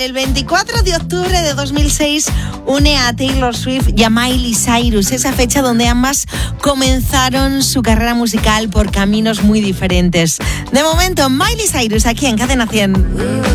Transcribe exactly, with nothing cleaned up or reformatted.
El veinticuatro de octubre de dos mil seis une a Taylor Swift y a Miley Cyrus, esa fecha donde ambas comenzaron su carrera musical por caminos muy diferentes. De momento, Miley Cyrus aquí en Cadena cien.